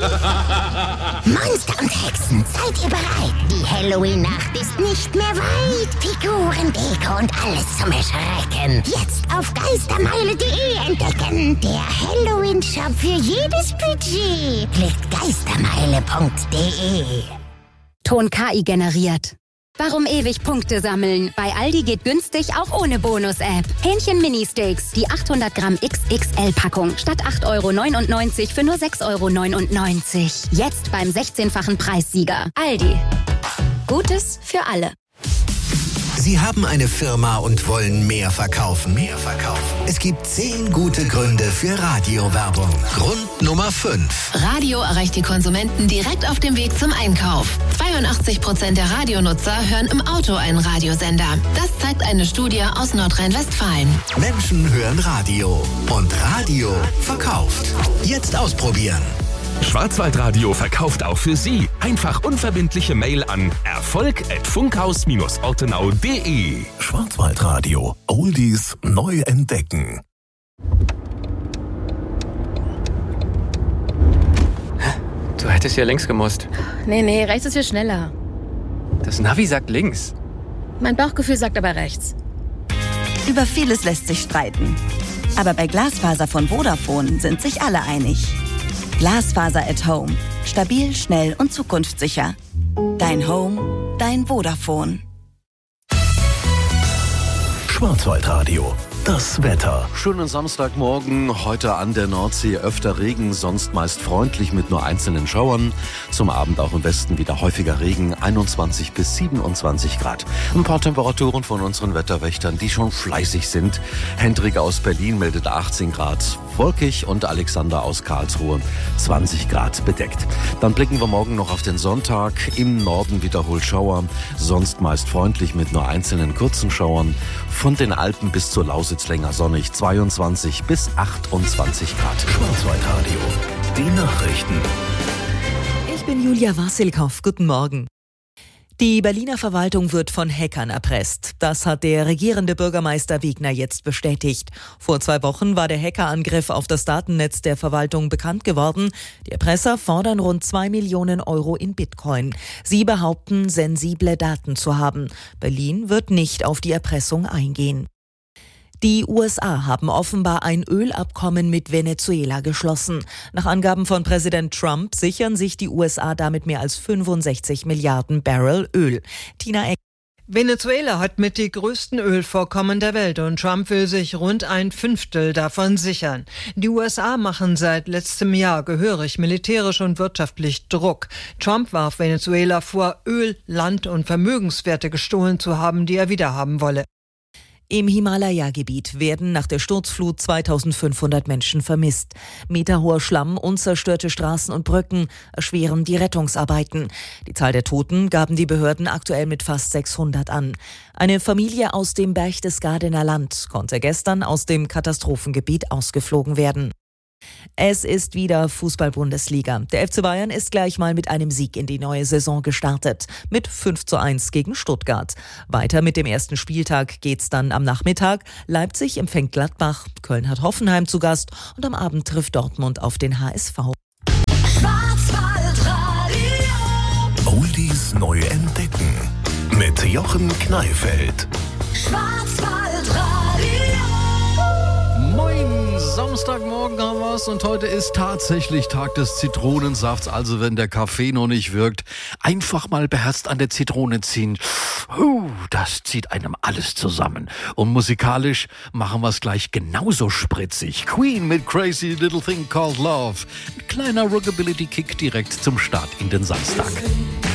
Monster und Hexen, seid ihr bereit? Die Halloween-Nacht ist nicht mehr weit. Figuren, Deko und alles zum Erschrecken. Jetzt auf geistermeile.de entdecken. Der Halloween-Shop für jedes Budget. Klickt geistermeile.de. Ton KI generiert. Warum ewig Punkte sammeln? Bei Aldi geht günstig auch ohne Bonus-App. Hähnchen-Mini-Steaks, die 800 Gramm XXL-Packung statt 8,99 € für nur 6,99 €. Jetzt beim 16-fachen Preissieger. Aldi. Gutes für alle. Sie haben eine Firma und wollen mehr verkaufen. Es gibt 10 gute Gründe für Radiowerbung. Grund Nummer 5. Radio erreicht die Konsumenten direkt auf dem Weg zum Einkauf. 82% der Radionutzer hören im Auto einen Radiosender. Das zeigt eine Studie aus Nordrhein-Westfalen. Menschen hören Radio und Radio verkauft. Jetzt ausprobieren. Schwarzwaldradio verkauft auch für Sie. Einfach unverbindliche Mail an erfolg@funkhaus-ortenau.de. Schwarzwaldradio. Oldies neu entdecken. Du hättest ja links gemusst. Nee, rechts ist viel schneller. Das Navi sagt links. Mein Bauchgefühl sagt aber rechts. Über vieles lässt sich streiten. Aber bei Glasfaser von Vodafone sind sich alle einig. Glasfaser at Home. Stabil, schnell und zukunftssicher. Dein Home, dein Vodafone. Schwarzwaldradio. Das Wetter. Schönen Samstagmorgen, heute an der Nordsee öfter Regen, sonst meist freundlich mit nur einzelnen Schauern. Zum Abend auch im Westen wieder häufiger Regen, 21 bis 27 Grad. Ein paar Temperaturen von unseren Wetterwächtern, die schon fleißig sind. Hendrik aus Berlin meldet 18 Grad wolkig und Alexander aus Karlsruhe 20 Grad bedeckt. Dann blicken wir morgen noch auf den Sonntag. Im Norden wiederholt Schauer, sonst meist freundlich mit nur einzelnen kurzen Schauern. Von den Alpen bis zur Lausitz länger sonnig, 22 bis 28 Grad. Schwarzwaldradio. Die Nachrichten. Ich bin Julia Wassilkow. Guten Morgen. Die Berliner Verwaltung wird von Hackern erpresst. Das hat der regierende Bürgermeister Wegner jetzt bestätigt. Vor 2 Wochen war der Hackerangriff auf das Datennetz der Verwaltung bekannt geworden. Die Erpresser fordern rund 2 Millionen € in Bitcoin. Sie behaupten, sensible Daten zu haben. Berlin wird nicht auf die Erpressung eingehen. Die USA haben offenbar ein Ölabkommen mit Venezuela geschlossen. Nach Angaben von Präsident Trump sichern sich die USA damit mehr als 65 Milliarden Barrel Öl. Tina Eck. Venezuela hat mit die größten Ölvorkommen der Welt und Trump will sich rund 1/5 davon sichern. Die USA machen seit letztem Jahr gehörig militärisch und wirtschaftlich Druck. Trump warf Venezuela vor, Öl, Land und Vermögenswerte gestohlen zu haben, die er wiederhaben wolle. Im Himalaya-Gebiet werden nach der Sturzflut 2500 Menschen vermisst. Meterhoher Schlamm und zerstörte Straßen und Brücken erschweren die Rettungsarbeiten. Die Zahl der Toten gaben die Behörden aktuell mit fast 600 an. Eine Familie aus dem Berchtesgadener Land konnte gestern aus dem Katastrophengebiet ausgeflogen werden. Es ist wieder Fußball-Bundesliga. Der FC Bayern ist gleich mal mit einem Sieg in die neue Saison gestartet. Mit 5:1 gegen Stuttgart. Weiter mit dem ersten Spieltag geht's dann am Nachmittag. Leipzig empfängt Gladbach, Köln hat Hoffenheim zu Gast und am Abend trifft Dortmund auf den HSV. Schwarzwaldradio. Oldies neu entdecken. Mit Jochen Kneifeld. Schwarzwaldradio. Moin, Samstagmorgen haben wir's und heute ist tatsächlich Tag des Zitronensafts. Also wenn der Kaffee noch nicht wirkt, einfach mal beherzt an der Zitrone ziehen. Das zieht einem alles zusammen. Und musikalisch machen wir's gleich genauso spritzig. Queen mit Crazy Little Thing Called Love. Ein kleiner Rockability-Kick direkt zum Start in den Samstag.